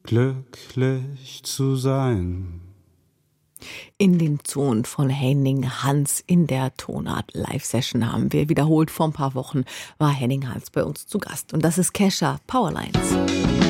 glücklich zu sein. In den Ton von Henning Hans in der Tonart Live-Session haben wir wiederholt. Vor ein paar Wochen war Henning Hans bei uns zu Gast. Und das ist Kesha Powerlines.